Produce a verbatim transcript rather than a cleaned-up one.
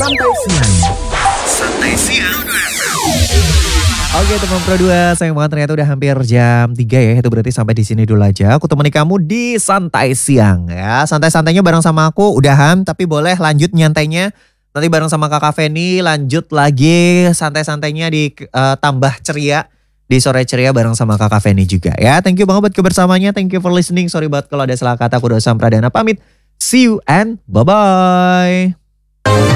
Santai Siang. Santai Siang. Oke teman Pro dua, sayang banget ternyata udah hampir jam tiga ya. Itu berarti sampai di sini dulu aja. Aku temani kamu di Santai Siang ya. Santai-santainya bareng sama aku udahan, tapi boleh lanjut nyantainya. Nanti bareng sama Kakak Feni lanjut lagi santai-santainya di uh, tambah ceria. Di sore ceria bareng sama Kakak Feni juga ya. Thank you banget buat kebersamaannya. Thank you for listening. Sorry banget kalau ada salah kata. Aku Dosa Pradana pamit. See you and bye-bye.